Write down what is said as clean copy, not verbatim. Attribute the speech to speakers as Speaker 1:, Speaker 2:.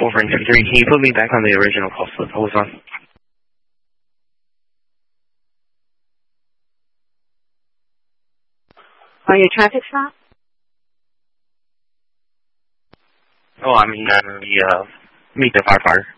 Speaker 1: over into 3. Can you put me back on the original call slip I was on?
Speaker 2: Are you a traffic stop?
Speaker 1: Oh, I mean, meet the firefighter.